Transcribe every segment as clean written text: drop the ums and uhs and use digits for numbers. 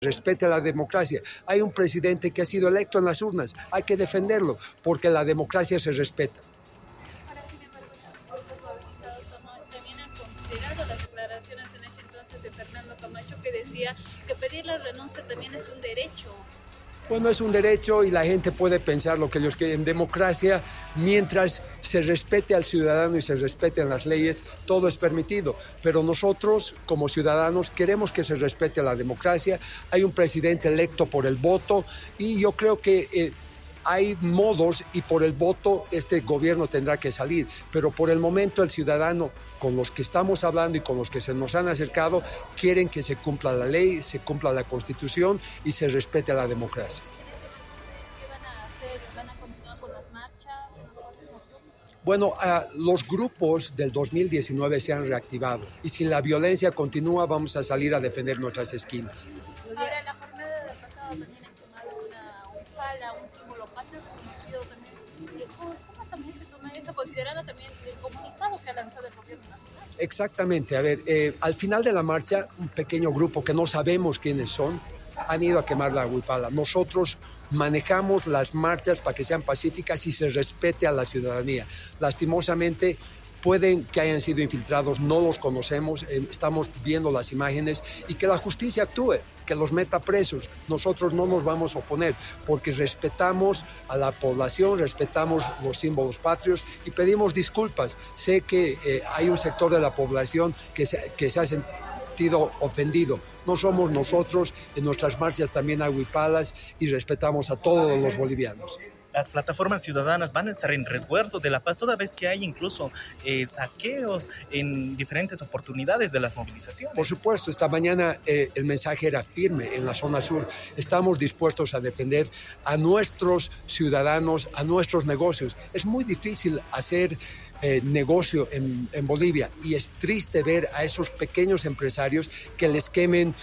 respete la democracia. Hay un presidente que ha sido electo en las urnas, hay que defenderlo, porque la democracia se respeta. Ahora, sin embargo, los grupos movilizados también han considerado las declaraciones en ese entonces de Fernando Camacho, que decía que pedir la renuncia también es un derecho. Bueno, es un derecho y la gente puede pensar lo que ellos quieren. En democracia, mientras se respete al ciudadano y se respeten las leyes, todo es permitido. Pero nosotros, como ciudadanos, queremos que se respete la democracia. Hay un presidente electo por el voto y yo creo que hay modos y por el voto este gobierno tendrá que salir. Pero por el momento el ciudadano, con los que estamos hablando y con los que se nos han acercado, quieren que se cumpla la ley, se cumpla la Constitución y se respete la democracia. ¿Qué van a hacer? ¿Van a continuar con las marchas en los horas nocturnas? Bueno, los grupos del 2019 se han reactivado y si la violencia continúa vamos a salir a defender nuestras esquinas. Ahora, en la jornada del pasado también han tomado una huipala, un símbolo patrio reconocido también. ¿Cómo también se toma eso, considerando también el comunicado que ha lanzado el gobierno nacional? Exactamente. A ver, al final de la marcha, un pequeño grupo que no sabemos quiénes son, han ido a quemar la huipala. Nosotros manejamos las marchas para que sean pacíficas y se respete a la ciudadanía. Lastimosamente, pueden que hayan sido infiltrados, no los conocemos, estamos viendo las imágenes y que la justicia actúe, que los meta presos. Nosotros no nos vamos a oponer porque respetamos a la población, respetamos los símbolos patrios y pedimos disculpas. Sé que hay un sector de la población que se ha sentido ofendido. No somos nosotros, en nuestras marchas también hay huipalas y respetamos a todos los bolivianos. Las plataformas ciudadanas van a estar en resguardo de la paz, toda vez que hay incluso saqueos en diferentes oportunidades de las movilizaciones. Por supuesto, esta mañana el mensaje era firme en la zona sur. Estamos dispuestos a defender a nuestros ciudadanos, a nuestros negocios. Es muy difícil hacer negocio en Bolivia y es triste ver a esos pequeños empresarios que les quemen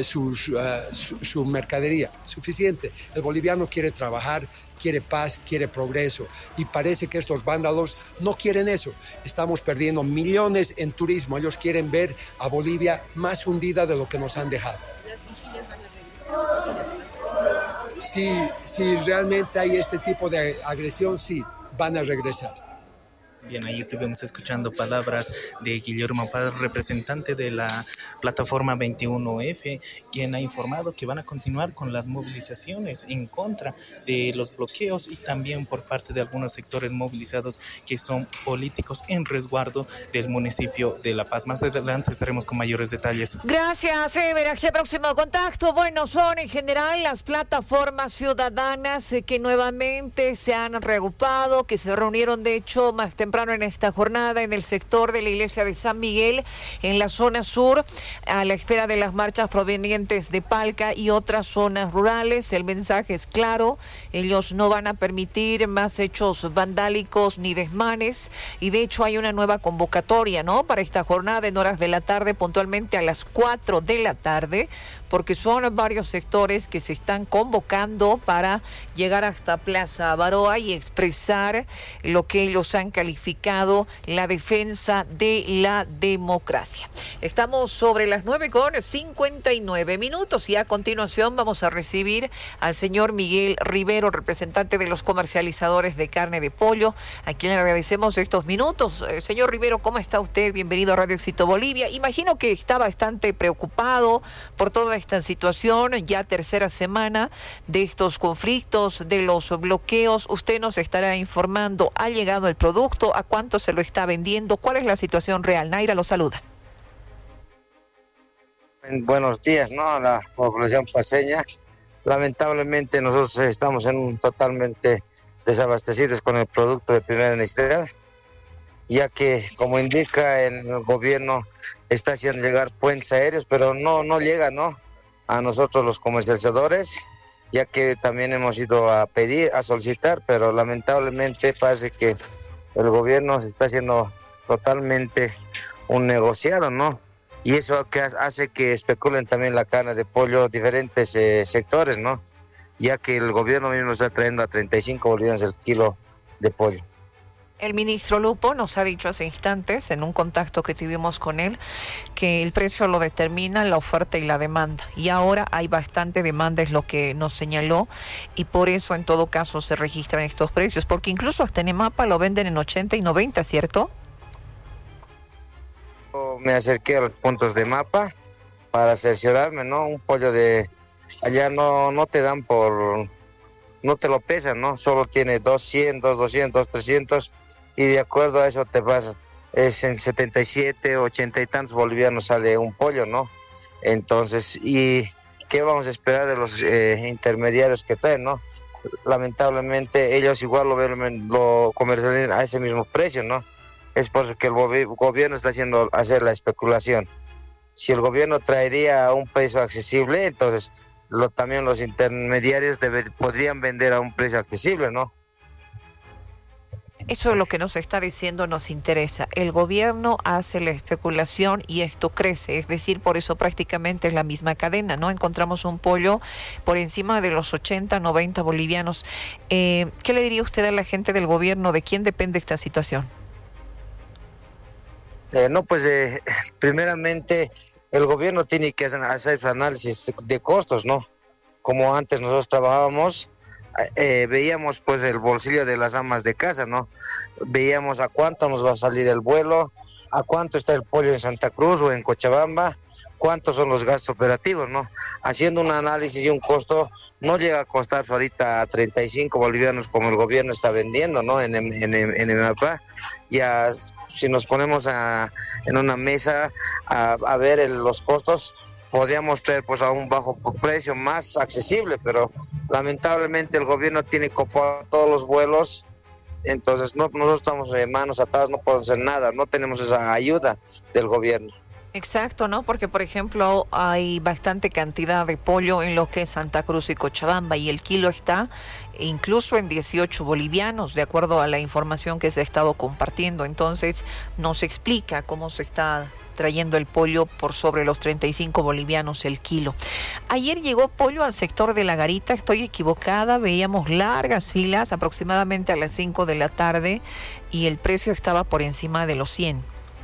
su mercadería. Suficiente. El boliviano quiere trabajar, quiere paz, quiere progreso y parece que estos vándalos no quieren eso. Estamos perdiendo millones en turismo. Ellos quieren ver a Bolivia más hundida de lo que nos han dejado. Si realmente hay este tipo de agresión, sí, van a regresar. Bien, ahí estuvimos escuchando palabras de Guillermo Paz, representante de la plataforma 21F, quien ha informado que van a continuar con las movilizaciones en contra de los bloqueos y también por parte de algunos sectores movilizados que son políticos en resguardo del municipio de La Paz. Más adelante estaremos con mayores detalles. Gracias, Ever. Hasta el próximo contacto. Bueno, son en general las plataformas ciudadanas que nuevamente se han reagrupado, que se reunieron de hecho más temprano en esta jornada en el sector de la iglesia de San Miguel, en la zona sur, a la espera de las marchas provenientes de Palca y otras zonas rurales. El mensaje es claro, ellos no van a permitir más hechos vandálicos ni desmanes y de hecho hay una nueva convocatoria, ¿no?, para esta jornada en horas de la tarde, puntualmente a las 4 de la tarde, porque son varios sectores que se están convocando para llegar hasta Plaza Baroa y expresar lo que ellos han calificado la defensa de la democracia. Estamos sobre las 9:59 y a continuación vamos a recibir al señor Miguel Rivero, representante de los comercializadores de carne de pollo, a quien le agradecemos estos minutos. Señor Rivero, ¿cómo está usted? Bienvenido a Radio Éxito Bolivia. Imagino que está bastante preocupado por toda esta situación, ya tercera semana de estos conflictos, de los bloqueos. Usted nos estará informando, ¿ha llegado el producto? ¿A cuánto se lo está vendiendo? ¿Cuál es la situación real? Naira lo saluda. Buenos días, ¿no? La población paceña. Lamentablemente nosotros estamos totalmente desabastecidos con el producto de primera necesidad, ya que, como indica el gobierno, está haciendo llegar puentes aéreos, pero no llega, ¿no?, a nosotros los comercializadores, ya que también hemos ido a pedir, a solicitar, pero lamentablemente parece que el gobierno se está haciendo totalmente un negociado, ¿no? Y eso que hace que especulen también la carne de pollo diferentes sectores, ¿no? Ya que el gobierno mismo está trayendo a 35 bolivianos el kilo de pollo. El ministro Lupo nos ha dicho hace instantes, en un contacto que tuvimos con él, que el precio lo determina la oferta y la demanda. Y ahora hay bastante demanda, es lo que nos señaló, y por eso en todo caso se registran estos precios, porque incluso hasta en EMAPA lo venden en 80 y 90, ¿cierto? Me acerqué a los puntos de MAPA para cerciorarme, ¿no? Un pollo de allá no te dan no te lo pesan, ¿no? Solo tiene 200, 200, 300 y de acuerdo a eso te vas, es en 77, 80 y tantos bolivianos sale un pollo, ¿no? Entonces, ¿y qué vamos a esperar de los intermediarios que traen, no? Lamentablemente ellos igual lo comercializan a ese mismo precio, ¿no? Es por eso que el gobierno está hacer la especulación. Si el gobierno traería un precio accesible, entonces también los intermediarios podrían vender a un precio accesible, ¿no? Eso es lo que nos está diciendo, nos interesa. El gobierno hace la especulación y esto crece, es decir, por eso prácticamente es la misma cadena, ¿no? Encontramos un pollo por encima de los 80, 90 bolivianos. ¿Qué le diría usted a la gente del gobierno? ¿De quién depende esta situación? Primeramente el gobierno tiene que hacer análisis de costos, ¿no? Como antes nosotros trabajábamos, veíamos pues el bolsillo de las amas de casa, ¿no? Veíamos a cuánto nos va a salir el vuelo, a cuánto está el pollo en Santa Cruz o en Cochabamba, cuántos son los gastos operativos, ¿no? Haciendo un análisis y un costo, no llega a costar ahorita 35 bolivianos como el gobierno está vendiendo, ¿no? En EMAPA. Ya si nos ponemos en una mesa a ver los costos, podríamos traer pues a un bajo precio más accesible, pero lamentablemente el gobierno tiene copado todos los vuelos, entonces nosotros estamos manos atadas, no podemos hacer nada, no tenemos esa ayuda del gobierno. Exacto, ¿no? Porque, por ejemplo, hay bastante cantidad de pollo en lo que es Santa Cruz y Cochabamba y el kilo está incluso en 18 bolivianos, de acuerdo a la información que se ha estado compartiendo. Entonces, nos explica cómo se está trayendo el pollo por sobre los 35 bolivianos el kilo. Ayer llegó pollo al sector de La Garita, estoy equivocada, veíamos largas filas aproximadamente a las 5 de la tarde y el precio estaba por encima de los 100.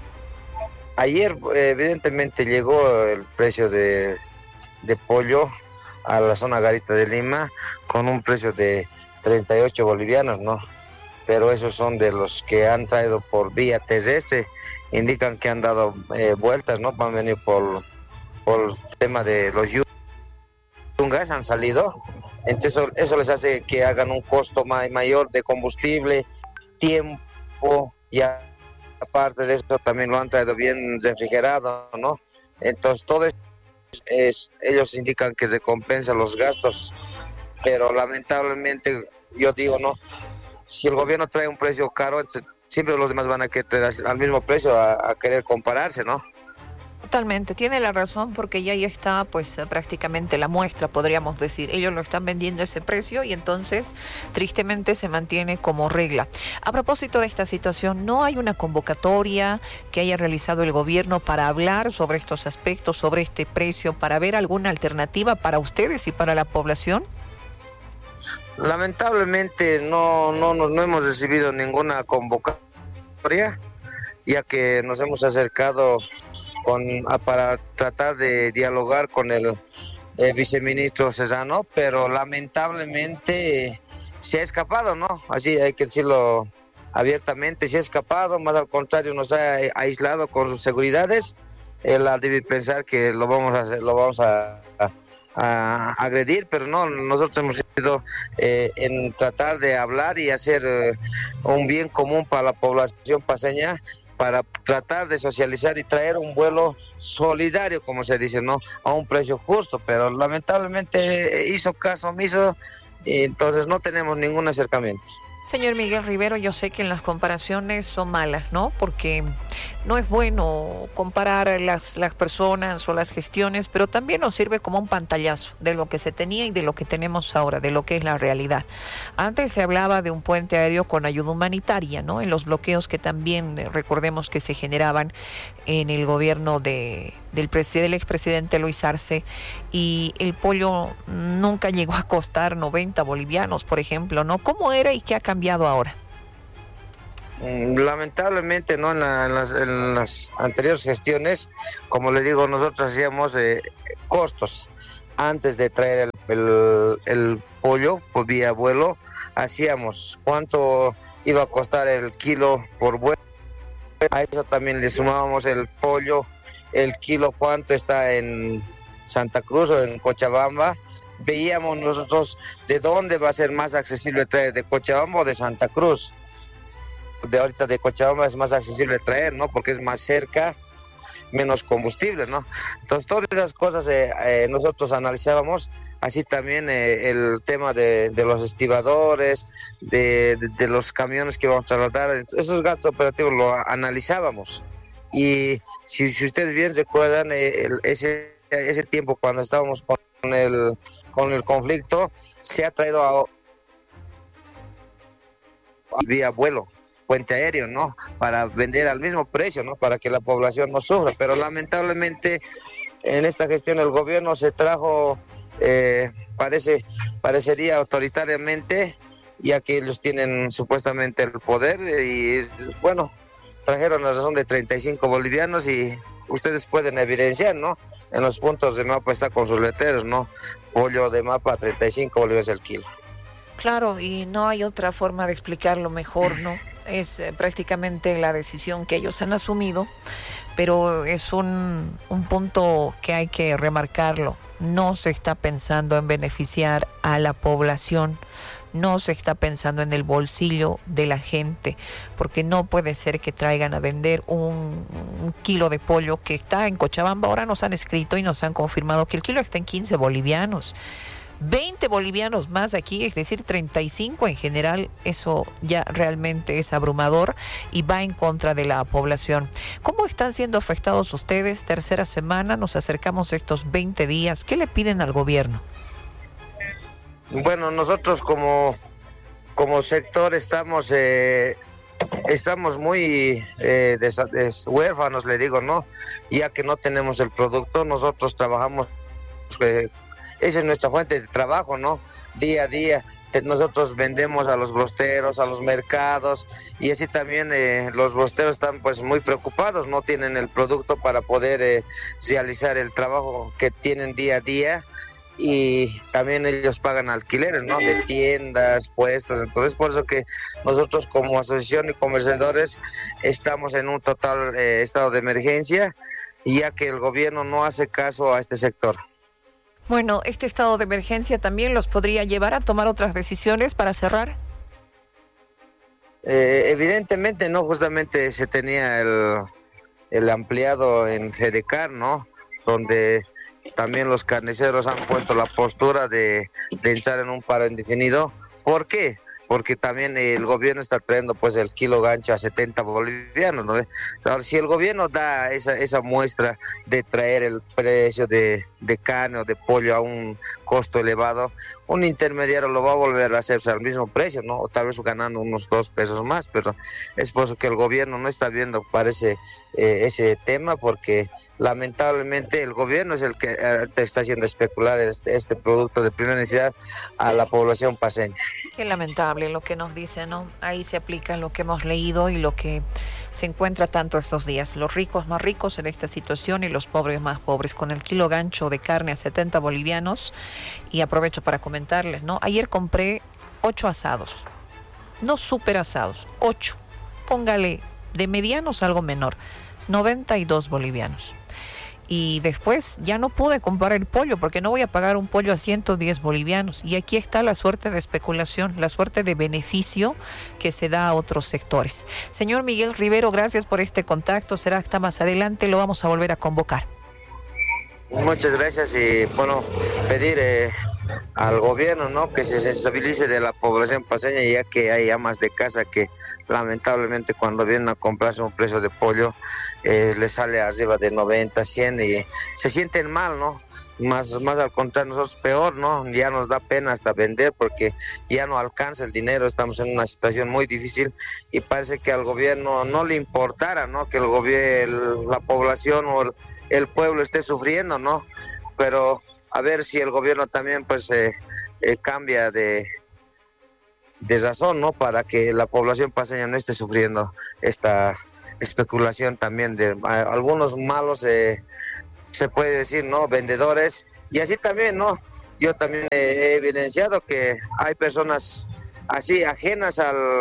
Ayer evidentemente llegó el precio de pollo a la zona Garita de Lima con un precio de 38 bolivianos, ¿no? Pero esos son de los que han traído por vía terrestre, indican que han dado vueltas, ¿no? Han venido por el tema de los yungas, han salido, entonces eso les hace que hagan un costo mayor de combustible, tiempo, y aparte de eso también lo han traído bien refrigerado, ¿no? Entonces todo ellos indican que se compensan los gastos, pero lamentablemente yo digo, no, si el gobierno trae un precio caro, siempre los demás van a querer traer al mismo precio a querer compararse, ¿no? Totalmente, tiene la razón porque ya ahí está pues prácticamente la muestra, podríamos decir. Ellos lo están vendiendo a ese precio y entonces tristemente se mantiene como regla. A propósito de esta situación, ¿no hay una convocatoria que haya realizado el gobierno para hablar sobre estos aspectos, sobre este precio, para ver alguna alternativa para ustedes y para la población? Lamentablemente no hemos recibido ninguna convocatoria, ya que nos hemos acercado para tratar de dialogar con el viceministro Cesano, pero lamentablemente se ha escapado, ¿no? Así hay que decirlo abiertamente, se ha escapado, más al contrario nos ha aislado con sus seguridades. Él debe pensar que lo vamos a agredir, pero no, nosotros hemos ido en tratar de hablar y hacer un bien común para la población paseña, para tratar de socializar y traer un vuelo solidario, como se dice, ¿no? A un precio justo, pero lamentablemente hizo caso omiso y entonces no tenemos ningún acercamiento. Señor Miguel Rivero, yo sé que las comparaciones son malas, ¿no? Porque no es bueno comparar las personas o las gestiones, pero también nos sirve como un pantallazo de lo que se tenía y de lo que tenemos ahora, de lo que es la realidad. Antes se hablaba de un puente aéreo con ayuda humanitaria, ¿no? En los bloqueos que también recordemos que se generaban en el gobierno del expresidente Luis Arce, y el pollo nunca llegó a costar 90 bolivianos, por ejemplo, ¿no? ¿Cómo era y qué ha cambiado ahora? Lamentablemente, ¿no? En las anteriores gestiones, como le digo, nosotros hacíamos costos. Antes de traer el pollo por vía vuelo, hacíamos cuánto iba a costar el kilo por vuelo. A eso también le sumábamos el pollo, el kilo cuánto está en Santa Cruz o en Cochabamba. Veíamos nosotros de dónde va a ser más accesible traer, de Cochabamba o de Santa Cruz. De ahorita de Cochabamba es más accesible traer, ¿no? Porque es más cerca, menos combustible, ¿no? Entonces todas esas cosas nosotros analizábamos, así también el tema de los estibadores, de los camiones que vamos a trasladar, esos gastos operativos lo analizábamos. Y si ustedes bien recuerdan, ese tiempo cuando estábamos con el conflicto, se ha traído vía vuelo, puente aéreo, ¿no? Para vender al mismo precio, ¿no? Para que la población no sufra. Pero lamentablemente en esta gestión el gobierno se trajo, parecería autoritariamente, ya que ellos tienen supuestamente el poder y bueno, trajeron la razón de 35 bolivianos y ustedes pueden evidenciar, ¿no? En los puntos de mapa está con sus letreros, ¿no? Pollo de mapa 35 bolivianos el kilo. Claro, y no hay otra forma de explicarlo mejor, ¿no? Es prácticamente la decisión que ellos han asumido, pero es un punto que hay que remarcarlo. No se está pensando en beneficiar a la población, no se está pensando en el bolsillo de la gente, porque no puede ser que traigan a vender un kilo de pollo que está en Cochabamba. Ahora nos han escrito y nos han confirmado que el kilo está en 15 bolivianos. 20 bolivianos más aquí, es decir, 35 en general. Eso ya realmente es abrumador y va en contra de la población. ¿Cómo están siendo afectados ustedes? Tercera semana, nos acercamos a estos 20 días. ¿Qué le piden al gobierno? Bueno, nosotros como sector estamos muy huérfanos, le digo, ¿no? Ya que no tenemos el producto, nosotros trabajamos, esa es nuestra fuente de trabajo, ¿no? Día a día. Nosotros vendemos a los brosteros, a los mercados, y así también los brosteros están pues muy preocupados, no tienen el producto para poder realizar el trabajo que tienen día a día, y también ellos pagan alquileres, ¿no? De tiendas, puestos. Entonces por eso que nosotros como asociación y comerciadores estamos en un total estado de emergencia, ya que el gobierno no hace caso a este sector. Bueno, ¿este estado de emergencia también los podría llevar a tomar otras decisiones para cerrar? Evidentemente no, justamente se tenía el ampliado en Fedecar, ¿no? Donde también los carniceros han puesto la postura de entrar en un paro indefinido. ¿Por qué? Porque también el gobierno está trayendo pues el kilo gancho a 70 bolivianos, ¿no? Ahora, si el gobierno da esa muestra de traer el precio de carne o de pollo a un costo elevado, un intermediario lo va a volver a hacer al mismo precio, ¿no? O tal vez ganando unos 2 pesos más, pero es por eso que el gobierno no está viendo, parece, ese tema, porque lamentablemente el gobierno es el que está haciendo especular este producto de primera necesidad a la población paceña. Qué lamentable lo que nos dice, ¿no? Ahí se aplica lo que hemos leído y lo que se encuentra tanto estos días. Los ricos más ricos en esta situación y los pobres más pobres, con el kilo gancho de carne a 70 bolivianos. Y aprovecho para comentarles, ¿no? Ayer compré 8 asados, no súper asados, 8. Póngale de medianos algo menor, 92 bolivianos. Y después ya no pude comprar el pollo porque no voy a pagar un pollo a 110 bolivianos. Y aquí está la suerte de especulación, la suerte de beneficio que se da a otros sectores. Señor Miguel Rivero, gracias por este contacto. Será hasta más adelante, lo vamos a volver a convocar. Muchas gracias y bueno, pedir al gobierno, ¿no? Que se sensibilice de la población paceña, ya que hay amas de casa que lamentablemente cuando vienen a comprarse un precio de pollo les sale arriba de 90, 100 y se sienten mal, ¿no? Más al contrario, nosotros peor, ¿no? Ya nos da pena hasta vender porque ya no alcanza el dinero, estamos en una situación muy difícil y parece que al gobierno no le importara, ¿no? Que la población o el pueblo esté sufriendo, ¿no? Pero a ver si el gobierno también pues cambia de de razón, ¿no? Para que la población paseña no esté sufriendo esta especulación también de algunos malos, se puede decir, ¿no? Vendedores. Y así también, ¿no? Yo también he evidenciado que hay personas así ajenas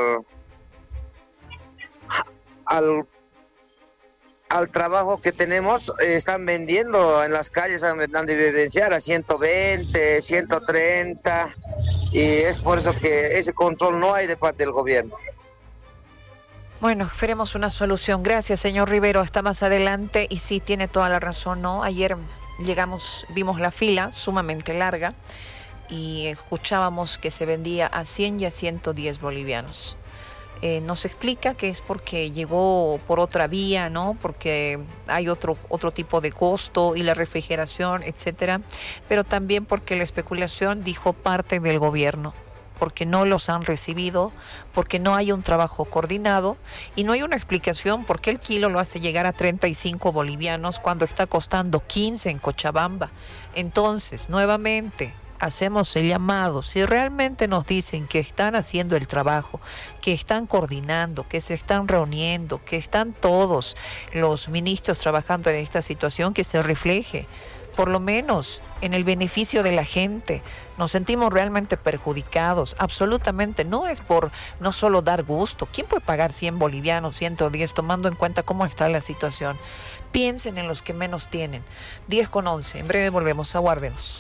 al trabajo que tenemos, están vendiendo en las calles, están de evidenciar a 120, 130, y es por eso que ese control no hay de parte del gobierno. Bueno, esperemos una solución. Gracias, señor Rivero. Hasta más adelante. Y sí, tiene toda la razón, ¿no? Ayer vimos la fila sumamente larga y escuchábamos que se vendía a 100 y a 110 bolivianos. Nos explica que es porque llegó por otra vía, ¿no? Porque hay otro tipo de costo y la refrigeración, etcétera. Pero también porque la especulación, dijo, parte del gobierno, porque no los han recibido, porque no hay un trabajo coordinado y no hay una explicación por qué el kilo lo hace llegar a 35 bolivianos cuando está costando 15 en Cochabamba. Entonces, nuevamente, hacemos el llamado. Si realmente nos dicen que están haciendo el trabajo, que están coordinando, que se están reuniendo, que están todos los ministros trabajando en esta situación, que se refleje, por lo menos en el beneficio de la gente. Nos sentimos realmente perjudicados, absolutamente. No es por no solo dar gusto. ¿Quién puede pagar 100 bolivianos, 110, tomando en cuenta cómo está la situación? Piensen en los que menos tienen. 10:11, en breve volvemos, aguárdenos.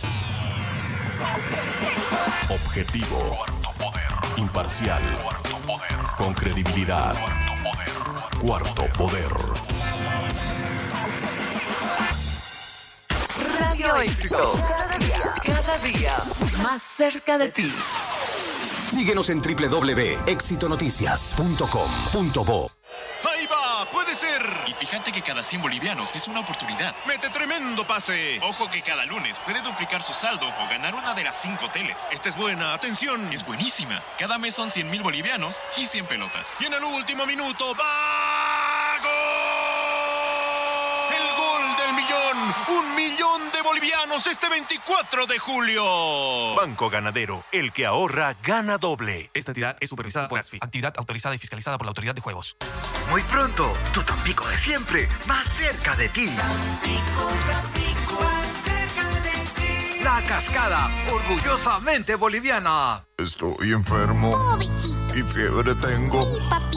Objetivo. Cuarto poder. Imparcial. Cuarto poder. Con credibilidad. Cuarto poder. Cuarto poder. Radio Éxito. Cada día más cerca de ti. Síguenos en www.exitonoticias.com.bo. ¡Ahí va! ¡Puede ser! Y fíjate que cada 100 bolivianos es una oportunidad. ¡Mete tremendo pase! Ojo que cada lunes puede duplicar su saldo o ganar una de las 5 teles. Esta es buena, atención. Es buenísima. Cada mes son 100,000 bolivianos y 100 pelotas. Y en el último minuto, ¡va! ¡Gol! ¡El gol del millón! ¡1 millón de bolivianos este 24 de julio! Banco Ganadero, el que ahorra, gana doble. Esta entidad es supervisada por ASFI, actividad autorizada y fiscalizada por la Autoridad de Juegos. Muy pronto, tu Tampico de siempre, más cerca de ti. Tampico, más cerca de ti. La Cascada, orgullosamente boliviana. Estoy enfermo y fiebre tengo.